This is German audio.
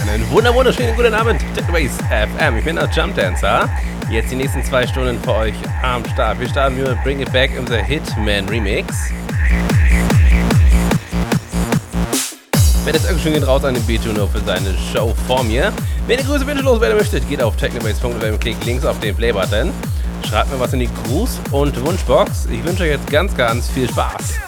Einen wunderschönen guten Abend, Technobase FM. Ich bin der Jump Dancer. Jetzt die nächsten 2 Stunden für euch am Start. Wir starten mit Bring It Back in the Hitman Remix. Das Dankeschön geht raus an den B-Tuner für seine Show vor mir. Wenn ihr Grüße Wünsche loswerden möchtet, geht auf technobase.fm und klickt links auf den Play-Button. Schreibt mir was in die Gruß- und Wunschbox. Ich wünsche euch jetzt ganz viel Spaß.